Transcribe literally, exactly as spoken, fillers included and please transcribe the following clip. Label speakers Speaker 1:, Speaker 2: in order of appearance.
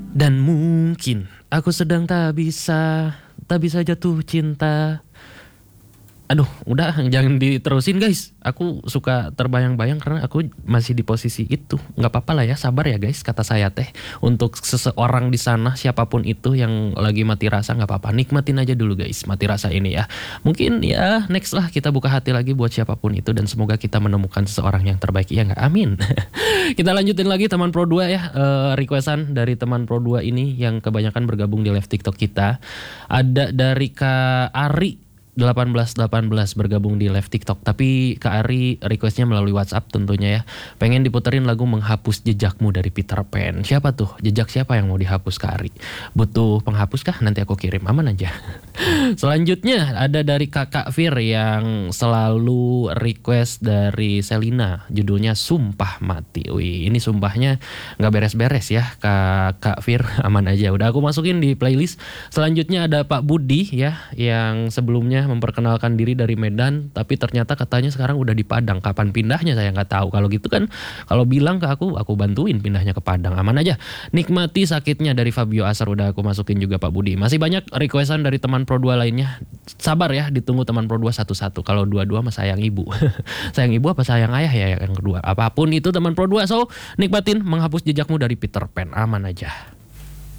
Speaker 1: Dan mungkin aku sedang tak bisa, tak bisa jatuh cinta. Aduh, udah jangan diterusin guys. Aku suka terbayang-bayang karena aku masih di posisi itu. Nggak apa-apa lah ya, sabar ya guys, kata saya teh. Untuk seseorang di sana, siapapun itu yang lagi mati rasa, nggak apa-apa. Nikmatin aja dulu guys, mati rasa ini ya. Mungkin ya next lah kita buka hati lagi buat siapapun itu dan semoga kita menemukan seseorang yang terbaik. Ya nggak? Amin. Kita lanjutin lagi teman Pro dua ya. Uh, requestan dari teman Pro dua ini yang kebanyakan bergabung di live TikTok kita. Ada dari Kak Ari delapan belas delapan belas bergabung di live TikTok. Tapi Kak Ari requestnya melalui WhatsApp tentunya ya. Pengen diputerin lagu Menghapus Jejakmu dari Peter Pan. Siapa tuh? Jejak siapa yang mau dihapus Kak Ari? Butuh penghapus kah? Nanti aku kirim, aman aja. Selanjutnya ada dari Kakak Fir yang selalu request dari Selina. Judulnya Sumpah Mati. Wih, ini sumpahnya gak beres-beres ya Kak Fir. Aman aja. Udah aku masukin di playlist. Selanjutnya ada Pak Budi ya, yang sebelumnya memperkenalkan diri dari Medan, tapi ternyata katanya sekarang udah di Padang. Kapan pindahnya saya nggak tahu. Kalau gitu kan, kalau bilang ke aku, aku bantuin pindahnya ke Padang. Aman aja. Nikmati sakitnya dari Fabio Asar udah aku masukin juga Pak Budi. Masih banyak requestan dari teman Pro dua lainnya. Sabar ya, ditunggu teman Pro dua satu-satu. Kalau dua-dua mah sayang ibu. Sayang ibu apa sayang ayah ya yang kedua. Apapun itu teman Pro dua. So, nikmatin Menghapus Jejakmu dari Peter Pan. Aman aja.